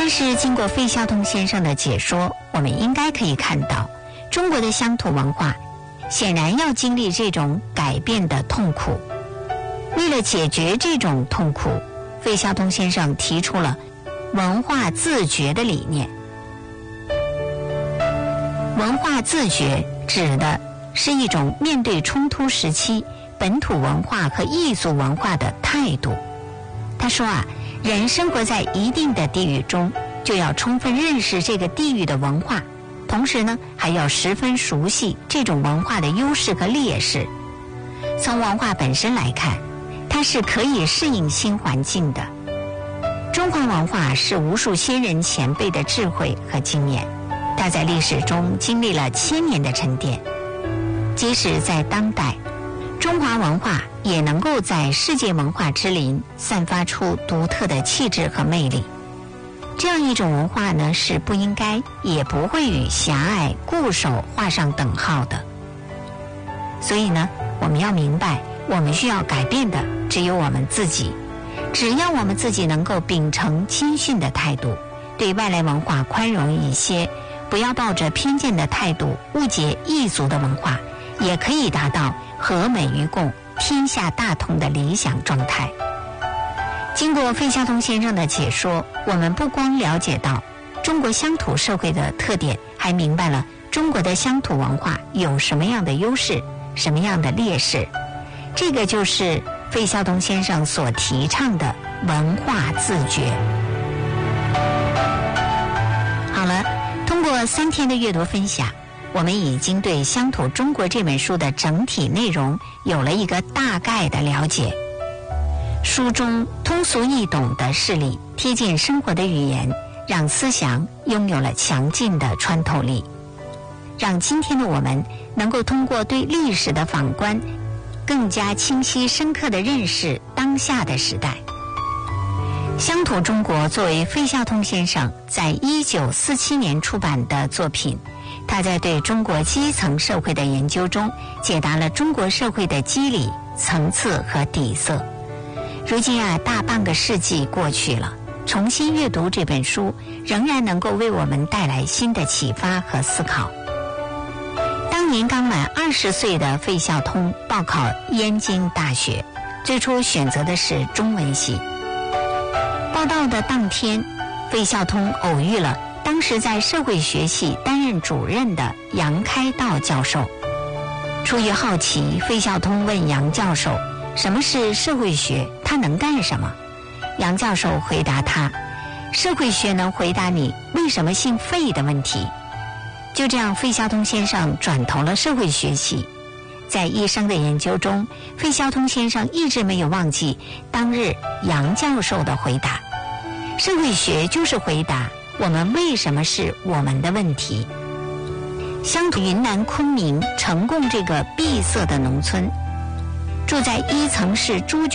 但是经过费孝通先生的解说，我们应该可以看到，中国的乡土文化显然要经历这种改变的痛苦。为了解决这种痛苦，费孝通先生提出了文化自觉的理念。文化自觉指的是一种面对冲突时期本土文化和异族文化的态度。他说人生活在一定的地域中，就要充分认识这个地域的文化，同时呢，还要十分熟悉这种文化的优势和劣势。从文化本身来看，它是可以适应新环境的。中华文化是无数先人前辈的智慧和经验，它在历史中经历了千年的沉淀。即使在当代，中华文化也能够在世界文化之林散发出独特的气质和魅力。这样一种文化呢，是不应该也不会与狭隘固守画上等号的。所以呢，我们要明白，我们需要改变的只有我们自己。只要我们自己能够秉承谦逊的态度，对外来文化宽容一些，不要抱着偏见的态度误解异族的文化，也可以达到和美与共、天下大同的理想状态。经过费孝通先生的解说，我们不光了解到中国乡土社会的特点，还明白了中国的乡土文化有什么样的优势，什么样的劣势。这个就是费孝通先生所提倡的文化自觉。好了，通过3天的阅读分享，我们已经对《乡土中国》这本书的整体内容有了一个大概的了解。书中通俗易懂的事例，贴近生活的语言，让思想拥有了强劲的穿透力，让今天的我们能够通过对历史的反观，更加清晰深刻地认识当下的时代。《乡土中国》作为费孝通先生在1947年出版的作品，他在对中国基层社会的研究中，解答了中国社会的机理、层次和底色。如今大半个世纪过去了，重新阅读这本书，仍然能够为我们带来新的启发和思考。当年刚满20岁的费孝通报考燕京大学，最初选择的是中文系。报到的当天，费孝通偶遇了当时在社会学系担任主任的杨开道教授。出于好奇，费孝通问杨教授什么是社会学，他能干什么？杨教授回答他，社会学能回答你为什么姓费的问题。就这样，费孝通先生转投了社会学系。在一生的研究中，费孝通先生一直没有忘记当日杨教授的回答，社会学就是回答我们为什么是我们的问题。乡土云南昆明呈贡这个闭塞的农村，住在1层式猪圈